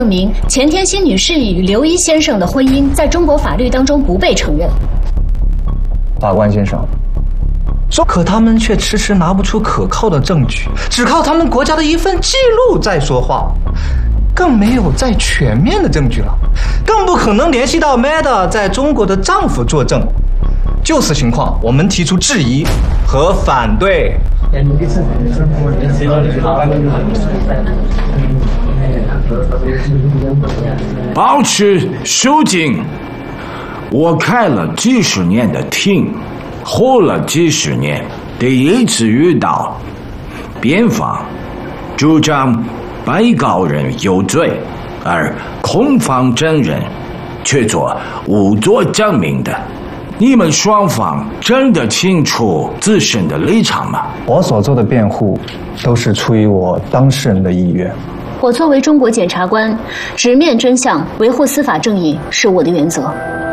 证明钱天心女士与刘一先生的婚姻在中国法律当中不被承认。 法官先生，可他们却迟迟拿不出可靠的证据，只靠他们国家的一份记录在说话，更没有再全面的证据了，更不可能联系到 Mada 在中国的丈夫作证。就此情况，我们提出质疑和反对。 保持肃静。我开了几十年的庭，活了几十年，第一次遇到辩方主张被告人有罪，而控方证人却做无作证明的。你们双方真的清楚自身的立场吗？ 我所做的辩护都是出于我当事人的意愿。 我作为中国检察官，直面真相，维护司法正义是我的原则。